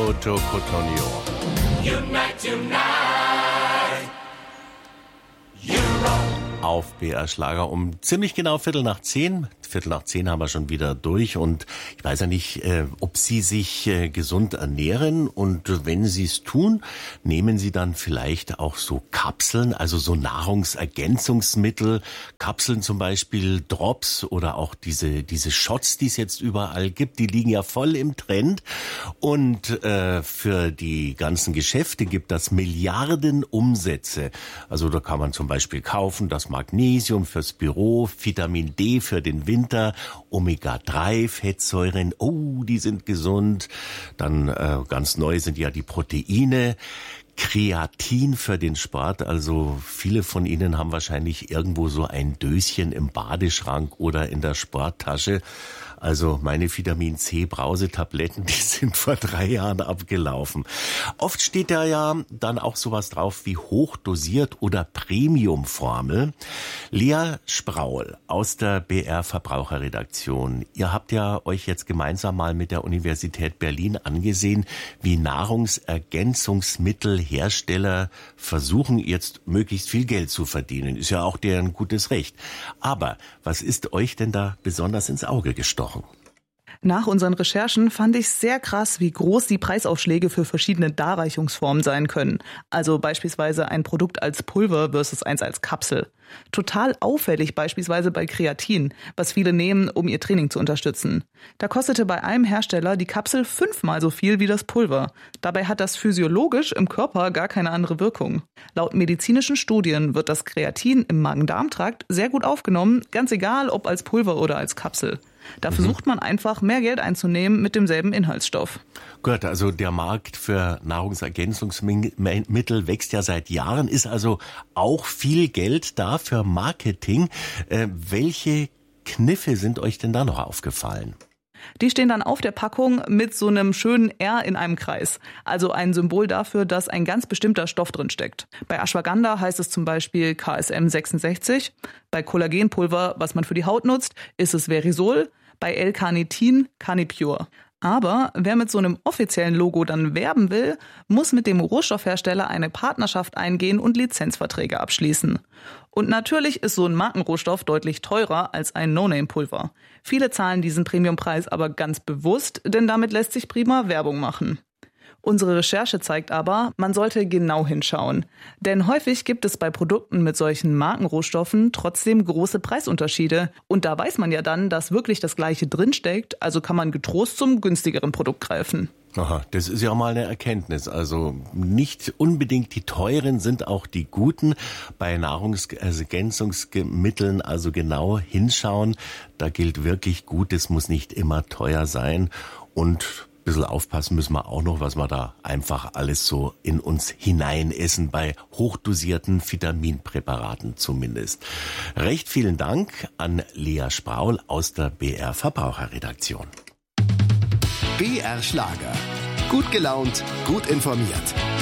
Toto Cotugno. Unite, Europe. Auf BR Schlager um ziemlich genau 9:15. 9:45 haben wir schon wieder durch und ich weiß ja nicht, ob Sie sich gesund ernähren und wenn Sie es tun, nehmen Sie dann vielleicht auch so Kapseln, also so Nahrungsergänzungsmittel, Kapseln zum Beispiel, Drops oder auch diese Shots, die es jetzt überall gibt, die liegen ja voll im Trend und für die ganzen Geschäfte gibt das Milliarden Umsätze. Also da kann man zum Beispiel kaufen das Magnesium fürs Büro, Vitamin D für den Winter, Omega-3-Fettsäuren, die sind gesund. Dann ganz neu sind ja die Proteine. Kreatin für den Sport, also viele von Ihnen haben wahrscheinlich irgendwo so ein Döschen im Badeschrank oder in der Sporttasche. Also meine Vitamin-C-Brausetabletten, die sind vor 3 Jahren abgelaufen. Oft steht da ja dann auch sowas drauf wie hochdosiert oder Premium-Formel. Lea Spraul aus der BR Verbraucherredaktion. Ihr habt ja euch jetzt gemeinsam mal mit der Universität Berlin angesehen, wie Nahrungsergänzungsmittelhersteller versuchen jetzt möglichst viel Geld zu verdienen. Ist ja auch deren gutes Recht. Aber was ist euch denn da besonders ins Auge gestochen? Nach unseren Recherchen fand ich sehr krass, wie groß die Preisaufschläge für verschiedene Darreichungsformen sein können. Also beispielsweise ein Produkt als Pulver versus eins als Kapsel. Total auffällig beispielsweise bei Kreatin, was viele nehmen, um ihr Training zu unterstützen. Da kostete bei einem Hersteller die Kapsel 5-mal so viel wie das Pulver. Dabei hat das physiologisch im Körper gar keine andere Wirkung. Laut medizinischen Studien wird das Kreatin im Magen-Darm-Trakt sehr gut aufgenommen, ganz egal ob als Pulver oder als Kapsel. Da versucht man einfach, mehr Geld einzunehmen mit demselben Inhaltsstoff. Gut, also der Markt für Nahrungsergänzungsmittel wächst ja seit Jahren, ist also auch viel Geld da für Marketing. Welche Kniffe sind euch denn da noch aufgefallen? Die stehen dann auf der Packung mit so einem schönen R in einem Kreis. Also ein Symbol dafür, dass ein ganz bestimmter Stoff drin steckt. Bei Ashwagandha heißt es zum Beispiel KSM 66. Bei Kollagenpulver, was man für die Haut nutzt, ist es Verisol. Bei L-Carnitin Canipure. Aber wer mit so einem offiziellen Logo dann werben will, muss mit dem Rohstoffhersteller eine Partnerschaft eingehen und Lizenzverträge abschließen. Und natürlich ist so ein Markenrohstoff deutlich teurer als ein No-Name-Pulver. Viele zahlen diesen Premiumpreis aber ganz bewusst, denn damit lässt sich prima Werbung machen. Unsere Recherche zeigt aber, man sollte genau hinschauen. Denn häufig gibt es bei Produkten mit solchen Markenrohstoffen trotzdem große Preisunterschiede. Und da weiß man ja dann, dass wirklich das Gleiche drinsteckt, also kann man getrost zum günstigeren Produkt greifen. Aha, das ist ja mal eine Erkenntnis. Also nicht unbedingt die teuren sind auch die guten. Bei Nahrungsergänzungsmitteln also genau hinschauen. Da gilt wirklich gut, es muss nicht immer teuer sein. Und ein bisschen aufpassen müssen wir auch noch, was wir da einfach alles so in uns hineinessen, bei hochdosierten Vitaminpräparaten zumindest. Recht vielen Dank an Lea Spraul aus der BR Verbraucherredaktion. BR Schlager. Gut gelaunt, gut informiert.